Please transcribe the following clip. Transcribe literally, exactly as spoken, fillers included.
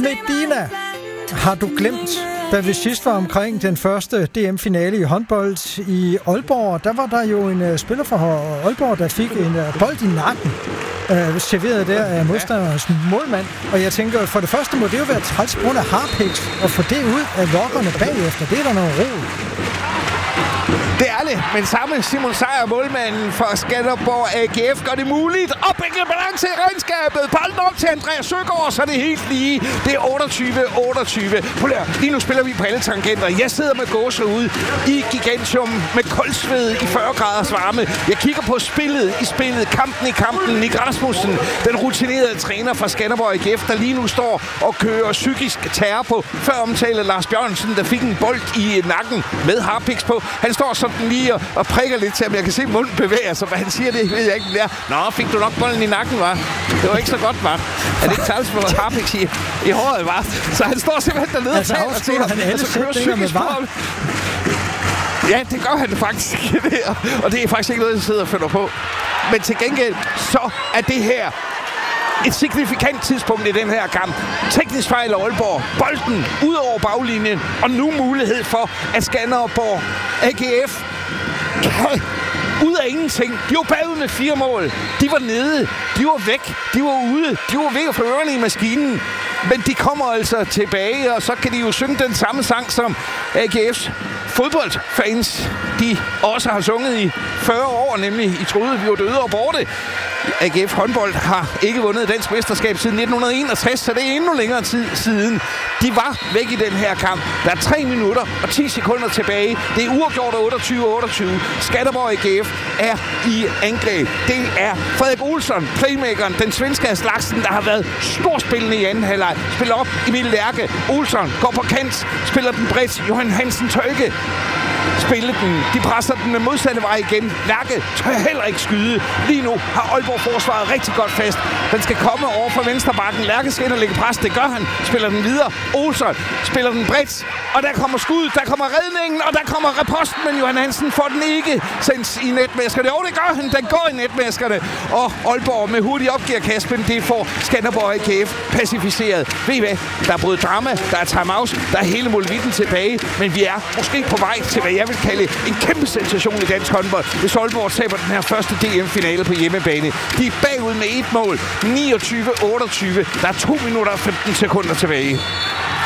Medina, har du glemt, da vi sidst var omkring den første D M-finale i håndbold i Aalborg, der var der jo en uh, spiller fra Aalborg, der fik en uh, bold i nakken, uh, serveret der af modstanderens målmand. Og jeg tænker, for det første må det jo være træls på grund af harpiks, og få det ud af lokkerne bagefter. Det er der noget ro. Det er det, men samme Simon Sejer, målmanden for Skanderborg A G F, gør det muligt. Opbygget balance i regnskabet. Bolden op til Andreas Søgaard, så er det helt lige. Det er otteogtyve otteogtyve. Prøv lige, lige nu spiller vi på alle tangenter. Jeg sidder med gåsehud i Gigantium med koldsved i fyrre graders varme. Jeg kigger på spillet i spillet, kampen i kampen. Nick Rasmussen, den rutinerede træner fra Skanderborg A G F, der lige nu står og kører psykisk terror på. Før omtalte Lars Bjørnsen, der fik en bold i nakken med harpiks på. Han står sådan lige og, og prikker lidt til ham. Jeg kan se munden bevæger sig. Hvad han siger, det ved jeg ikke. Der. Nå, fik du nok bolden i nakken, var? Det var ikke så godt, var? Er det ikke tals for harpiks i, i håret, var? Så han står simpelthen dernede altså, og taler til ham. Han altså kører psykisk på ham. Ja, det gør han faktisk. Og det er faktisk ikke noget, jeg sidder og finder på. Men til gengæld, så er det her et signifikant tidspunkt i den her kamp. Teknisk fejl af Aalborg. Bolden ud over baglinjen. Og nu mulighed for, at Skanderborg A G F kan ud af ingenting. De var bagud med fire mål. De var nede. De var væk. De var ude. De var væk fra ørerne i maskinen. Men de kommer altså tilbage, og så kan de jo synge den samme sang, som A G F's fodboldfans, de også har sunget i fyrre år, nemlig I troede, vi var døde og borte. A G F håndbold har ikke vundet dansk mesterskab siden nitten enogtres, så det er endnu længere tid siden. De var væk i den her kamp. Der er tre minutter og ti sekunder tilbage. Det er uafgjort otteogtyve otteogtyve. Skanderborg A G F er i angreb. Det er Frederik Olsson, playmakeren, den svenske af slagsen, der har været storspillende i anden halvleg. Spiller op Emil Lærke. Olsson går på kant, spiller den bredt. Johan Hansen Tøjke spiller den. De presser den med modsatte vej igen. Lærke tør heller ikke skyde. Lige nu har Aalborg forsvaret rigtig godt fast. Den skal komme over fra venstrebakken. Lærke skal ind og lægge pres. Det gør han. Spiller den videre. Olsson spiller den bredt. Og der kommer skud. Der kommer redningen. Og der kommer reposten. Men Johan Hansen får den ikke sendt i netmaskerne. Jo, det gør han. Den går i netmaskerne. Og Aalborg med hurtig opgearkaspen. Det får Skanderborg A G F pacificeret. Ved I hvad? Der er både drama. Der er timeout. Der er hele muligheden tilbage. Men vi er måske på vej til, hvad jeg vil kalde en kæmpe sensation i dansk håndbold, hvis Aalborg taber den her første D M-finale på hjemmebane. De er bagud med et mål. niogtyve otteogtyve. Der er to minutter og femten sekunder tilbage.